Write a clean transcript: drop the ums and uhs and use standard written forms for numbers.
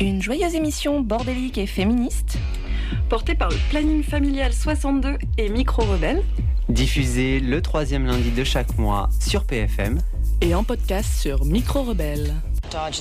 Une joyeuse émission bordélique et féministe, portée par le Planning Familial 62 et Micro Rebelle, diffusée le 3e lundi de chaque mois sur PFM et en podcast sur Micro Rebelle. Dodge